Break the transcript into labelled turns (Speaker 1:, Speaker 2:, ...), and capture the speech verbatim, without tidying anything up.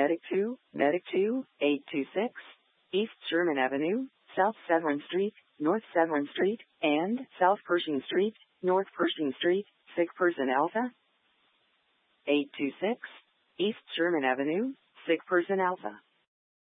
Speaker 1: Medic two, Medic two, eight two six, East Sherman Avenue, South Severn Street, North Severn Street, and South Pershing Street, North Pershing Street, sick person Alpha. eight two six, East Sherman Avenue, sick person Alpha.